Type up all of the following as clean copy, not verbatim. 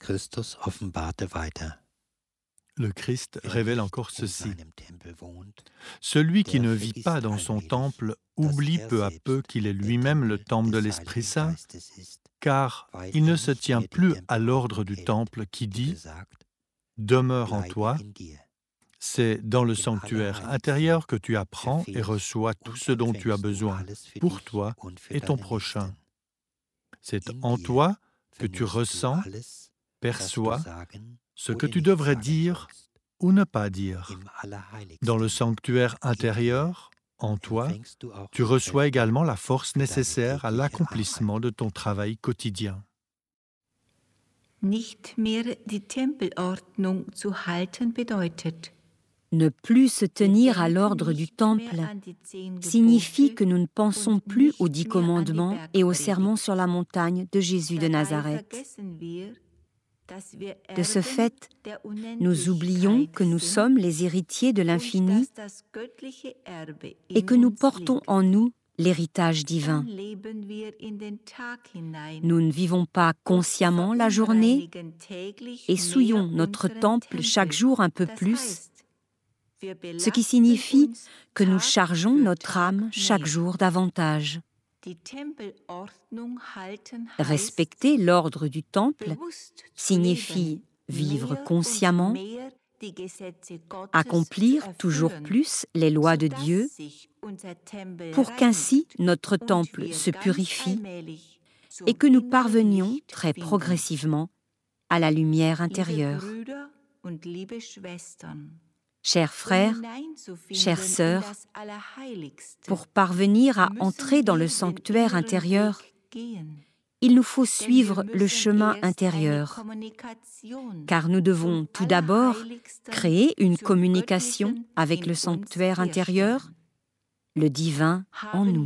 Christus offenbarte weiter. Le Christ révèle encore ceci. seinem Tempel wohnt, Celui qui ne vit pas dans son temple oublie peu à peu qu'il est lui-même le temple de l'Esprit Saint, car il ne se tient plus à l'ordre du temple qui dit « Demeure en toi ». C'est dans le sanctuaire intérieur que tu apprends et reçois tout ce dont tu as besoin pour toi et ton prochain. C'est en toi que tu ressens, perçois ce que tu devrais dire ou ne pas dire. Dans le sanctuaire intérieur, en toi, tu reçois également la force nécessaire à l'accomplissement de ton travail quotidien. Nicht mehr die Tempelordnung zu halten bedeutet. Ne plus se tenir à l'ordre du temple signifie que nous ne pensons plus aux 10 commandements et au sermon sur la montagne de Jésus de Nazareth. De ce fait, nous oublions que nous sommes les héritiers de l'infini et que nous portons en nous l'héritage divin. Nous ne vivons pas consciemment la journée et souillons notre temple chaque jour un peu plus, ce qui signifie que nous chargeons notre âme chaque jour davantage. Respecter l'ordre du temple signifie vivre consciemment, accomplir toujours plus les lois de Dieu, pour qu'ainsi notre temple se purifie et que nous parvenions très progressivement à la lumière intérieure. Chers frères, chères sœurs, pour parvenir à entrer dans le sanctuaire intérieur, il nous faut suivre le chemin intérieur, car nous devons tout d'abord créer une communication avec le sanctuaire intérieur, le divin en nous.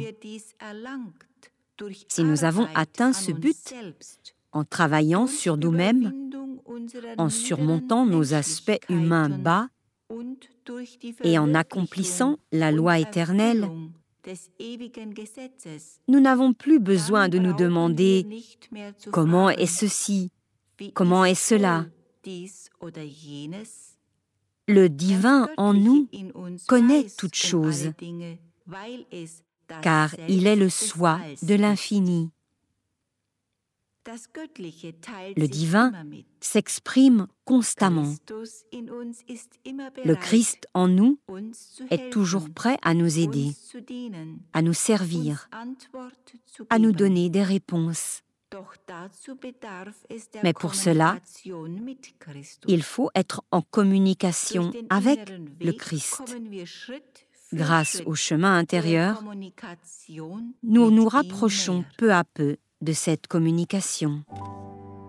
Si nous avons atteint ce but, en travaillant sur nous-mêmes, en surmontant nos aspects humains bas, et en accomplissant la loi éternelle, nous n'avons plus besoin de nous demander « Comment est ceci ? Comment est cela ?» Le divin en nous connaît toutes choses, car il est le soi de l'infini. Le divin s'exprime constamment. Le Christ en nous est toujours prêt à nous aider, à nous servir, à nous donner des réponses. Mais pour cela, il faut être en communication avec le Christ. Grâce au chemin intérieur, nous nous rapprochons peu à peu de cette communication.